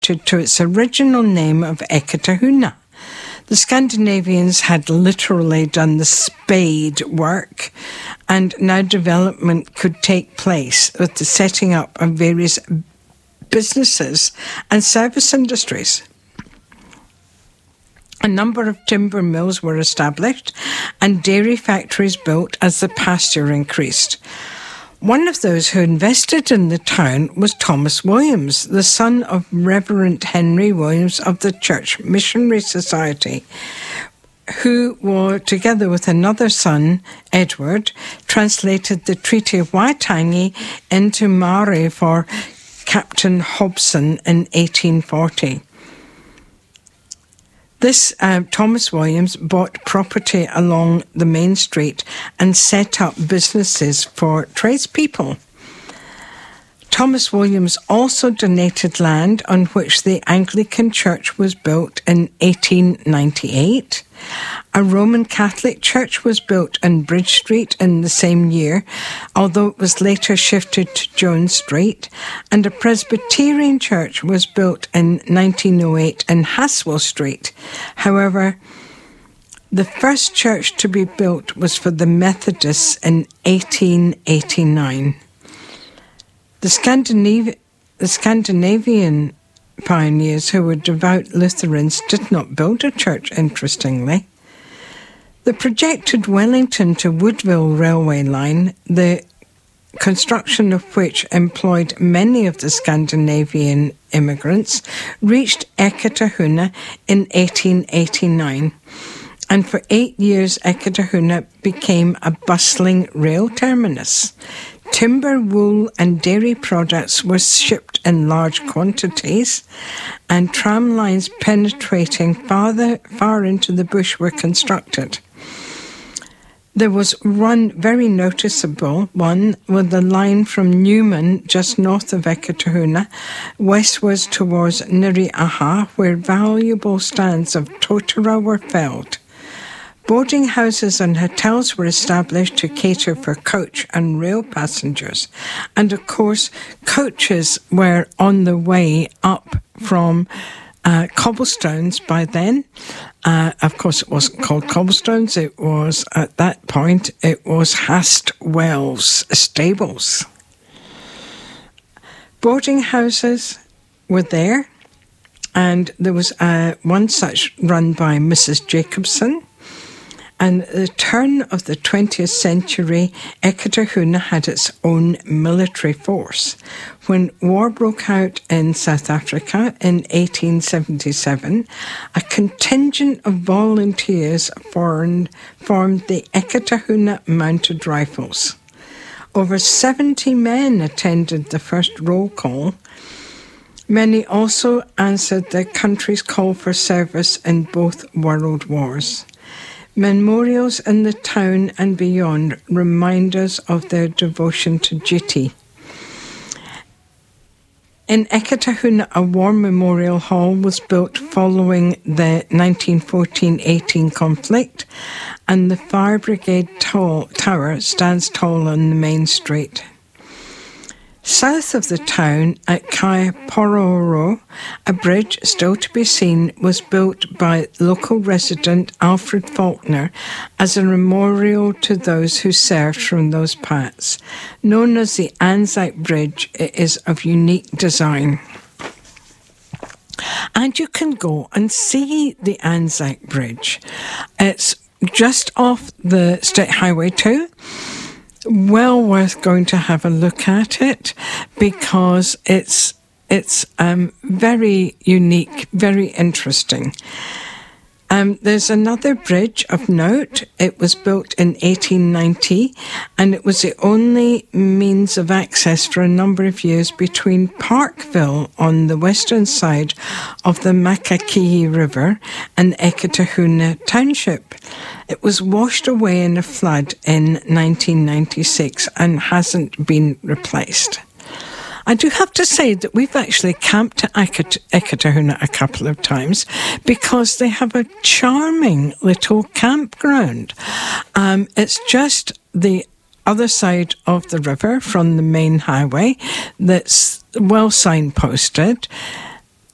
to its original name of Eketahuna. The Scandinavians had literally done the spade work, and now development could take place with the setting up of various businesses and service industries. A number of timber mills were established and dairy factories built as the pasture increased. One of those who invested in the town was Thomas Williams, the son of Reverend Henry Williams of the Church Missionary Society, who, together with another son, Edward, translated the Treaty of Waitangi into Maori for Captain Hobson in 1840. This Thomas Williams bought property along the main street and set up businesses for tradespeople. Thomas Williams also donated land on which the Anglican Church was built in 1898. A Roman Catholic church was built on Bridge Street in the same year, although it was later shifted to Jones Street, and a Presbyterian church was built in 1908 in Haswell Street. However, the first church to be built was for the Methodists in 1889. The Scandinavian pioneers, who were devout Lutherans, did not build a church, interestingly. The projected Wellington to Woodville railway line, the construction of which employed many of the Scandinavian immigrants, reached Eketahuna in 1889. And for 8 years, Eketahuna became a bustling rail terminus. Timber, wool and dairy products were shipped in large quantities, and tram lines penetrating far into the bush were constructed. There was one very noticeable one with the line from Newman, just north of Eketahuna, westwards towards Niriaha, where valuable stands of totara were felled. Boarding houses and hotels were established to cater for coach and rail passengers. And of course, coaches were on the way up from cobblestones by then. Of course, it wasn't called cobblestones. It was, at that point, it was Hastwell's stables. Boarding houses were there, and there was one such run by Mrs. Jacobson. And at the turn of the 20th century, Eketahuna had its own military force. When war broke out in South Africa in 1877, a contingent of volunteers formed the Eketahuna Mounted Rifles. Over 70 men attended the first roll call. Many also answered the country's call for service in both world wars. Memorials in the town and beyond remind us of their devotion to duty. In Eketahuna, a war memorial hall was built following the 1914-18 conflict, and the fire brigade tower stands tall on the main street. South of the town, at Kaipororo, a bridge still to be seen was built by local resident Alfred Faulkner as a memorial to those who served from those parts. Known as the Anzac Bridge, it is of unique design. And you can go and see the Anzac Bridge. It's just off the State Highway 2. Well worth going to have a look at it, because it's very unique, very interesting. There's another bridge of note. It was built in 1890, and it was the only means of access for a number of years between Parkville on the western side of the Makakee River and Eketahuna Township. It was washed away in a flood in 1996 and hasn't been replaced. I do have to say that we've actually camped at Eketahuna a couple of times because they have a charming little campground. It's just the other side of the river from the main highway that's well signposted.